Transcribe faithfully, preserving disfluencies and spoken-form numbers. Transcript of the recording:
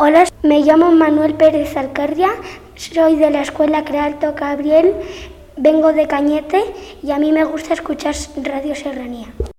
Hola, me llamo Manuel Pérez Alcarria, soy de la Escuela Crealto Gabriel, vengo de Cañete y a mí me gusta escuchar Radio Serranía.